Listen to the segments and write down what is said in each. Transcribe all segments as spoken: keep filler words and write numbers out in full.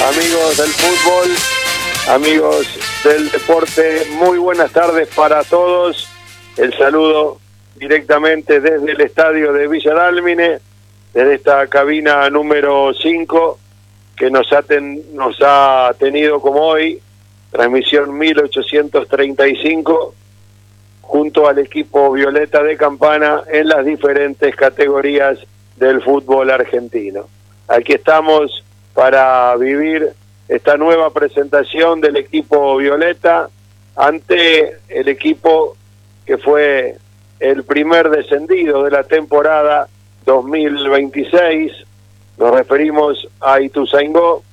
amigos del fútbol, amigos del deporte, muy buenas tardes para todos. El saludo directamente desde el estadio de Villa Dálmine, desde esta cabina número cinco que nos ha, ten, nos ha tenido como hoy, transmisión mil ochocientos treinta y cinco, junto al equipo Violeta de Campana en las diferentes categorías del fútbol argentino. Aquí estamos para vivir esta nueva presentación del equipo Violeta ante el equipo que fue el primer descendido de la temporada dos mil veintiséis. Nos referimos a Ituzaingó,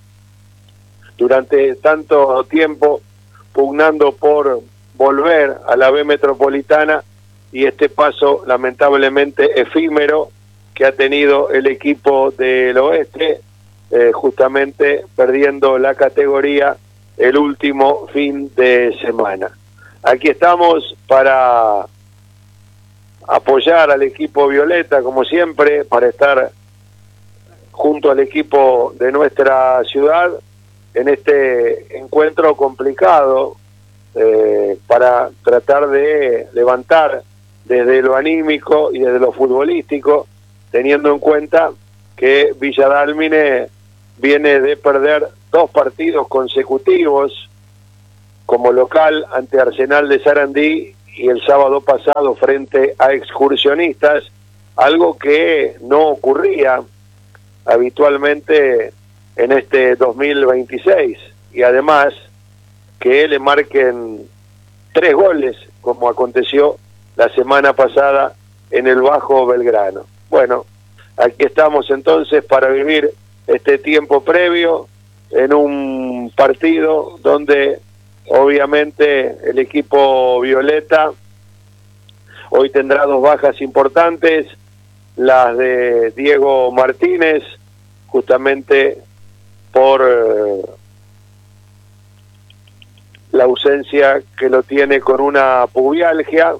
durante tanto tiempo pugnando por volver a la B Metropolitana, y este paso lamentablemente efímero que ha tenido el equipo del Oeste, eh, justamente perdiendo la categoría el último fin de semana. Aquí estamos para apoyar al equipo Violeta, como siempre, para estar junto al equipo de nuestra ciudad en este encuentro complicado, eh, para tratar de levantar desde lo anímico y desde lo futbolístico, teniendo en cuenta que Villa Dálmine viene de perder dos partidos consecutivos como local ante Arsenal de Sarandí y el sábado pasado frente a Excursionistas, algo que no ocurría habitualmente en este dos mil veintiséis, y además que le marquen tres goles como aconteció la semana pasada en el Bajo Belgrano. Bueno, aquí estamos entonces para vivir este tiempo previo en un partido donde obviamente el equipo Violeta hoy tendrá dos bajas importantes, las de Diego Martínez, justamente por eh, la ausencia que lo tiene con una pubialgia,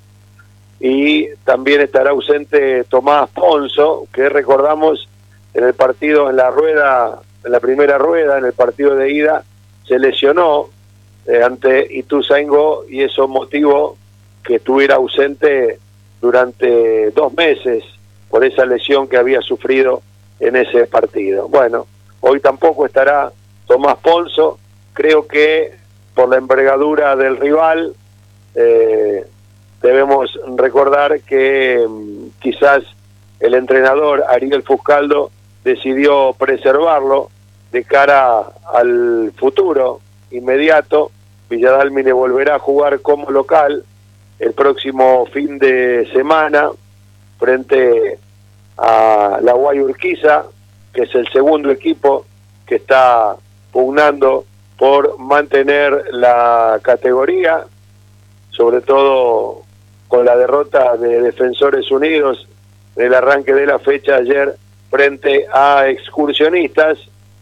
y también estará ausente Tomás Ponzo, que recordamos en el partido, en la rueda, en la primera rueda, en el partido de ida, se lesionó eh, ante Ituzaingó, y eso motivó que estuviera ausente durante dos meses por esa lesión que había sufrido en ese partido. Bueno, hoy tampoco estará Tomás Ponzo, creo que por la envergadura del rival, eh, debemos recordar que mmm, quizás el entrenador Ariel Fuscaldo decidió preservarlo de cara al futuro inmediato. Villa Dálmine volverá a jugar como local el próximo fin de semana frente a la Guayurquiza, que es el segundo equipo que está pugnando por mantener la categoría, sobre todo con la derrota de Defensores Unidos en el arranque de la fecha ayer frente a Excursionistas,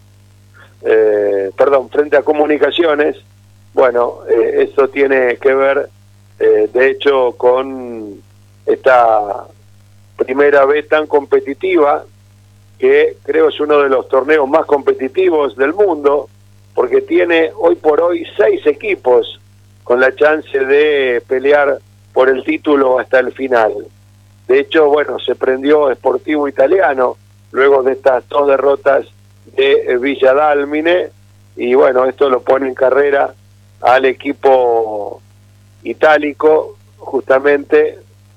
eh, perdón, frente a Comunicaciones. Bueno, eh, esto tiene que ver, eh, de hecho, con esta primera vez tan competitiva, que creo es uno de los torneos más competitivos del mundo, porque tiene hoy por hoy seis equipos con la chance de pelear por el título hasta el final. De hecho, bueno, se prendió Sportivo Italiano luego de estas dos derrotas de Villa Dálmine, y bueno, esto lo pone en carrera al equipo itálico, justamente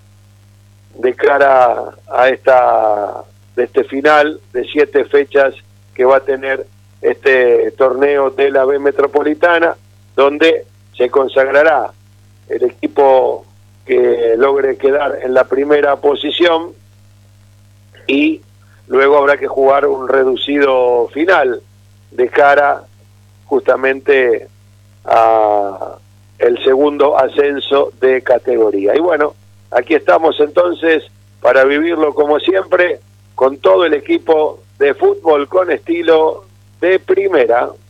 de cara a esta de este final de siete fechas que va a tener este torneo de la B Metropolitana, donde se consagrará el equipo que logre quedar en la primera posición, y luego habrá que jugar un reducido final de cara justamente a el segundo ascenso de categoría. Y bueno, aquí estamos entonces para vivirlo como siempre, con todo el equipo de fútbol con estilo de primera.